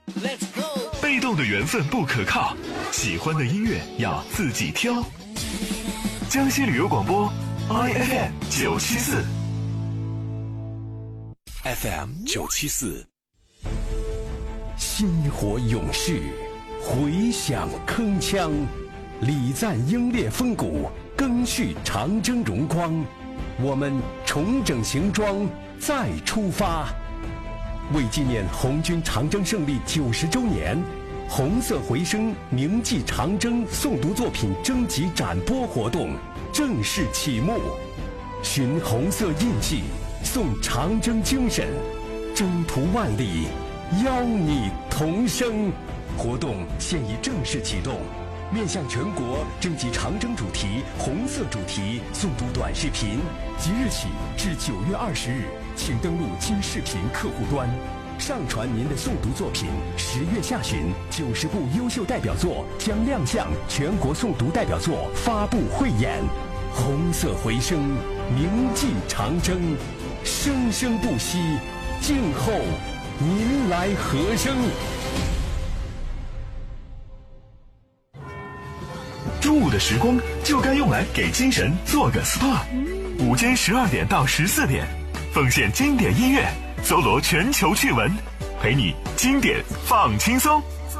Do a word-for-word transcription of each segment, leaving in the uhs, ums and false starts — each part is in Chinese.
被动的缘分不可靠，喜欢的音乐要自己挑。江西旅游广播 I F M 九七四 F M 九七四，薪火勇士，回响铿锵，礼赞英烈风骨，赓续长征荣光。我们重整行装，再出发。为纪念红军长征胜利九十周年，红色回声铭记长征诵读作品征集展播活动正式启幕。寻红色印记，颂长征精神，征途万里，邀你同声。活动现已正式启动，面向全国征集长征主题、红色主题诵读短视频，即日起至九月二十日，请登录金视频客户端，上传您的诵读作品。十月下旬，九十部优秀代表作将亮相全国诵读代表作发布汇演。红色回声，铭记长征，生生不息，静候您来和声。 中午的时光就该用来给精神做个 S P A。 午间十二点到十四点，奉献经典音乐，搜罗全球趣闻，陪你经典放轻松。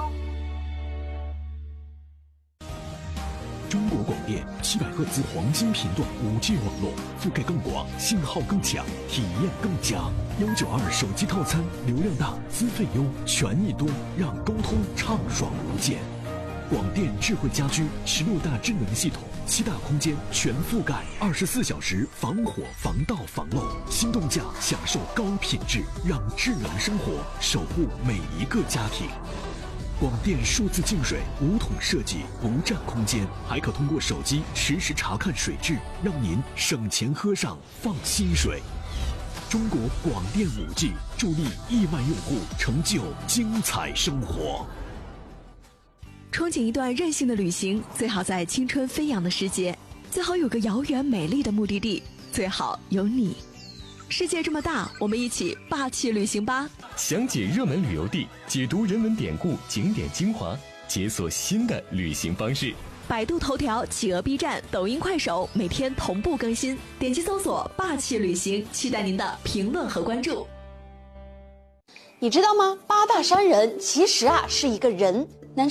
中国广电七百赫兹黄金频段 五 G 网络，覆盖更广，信号更强，体验更佳。一九二手机套餐，流量大，资费优，权益多，让沟通畅爽无间。广电智慧家居十六大智能系统，七大空间全覆盖，二十四小时防火防盗防漏，心动价享受高品质，让智能生活守护每一个家庭。广电数字净水五桶设计，不占空间，还可通过手机实时查看水质，让您省钱喝上放心水。中国广电 五 G 助力亿万用户成就精彩生活。 憧憬一段任性的旅行，最好在青春飞扬的时节，最好有个遥远美丽的目的地，最好有你。世界这么大，我们一起霸气旅行吧！ 详解热门旅游地，解读人文典故、景点精华，解锁新的旅行方式。 百度头条、企鹅 B 站、抖音、快手每天同步更新，点击搜索“霸气旅行”，期待您的评论和关注。 你知道吗？八大山人其实啊是一个人，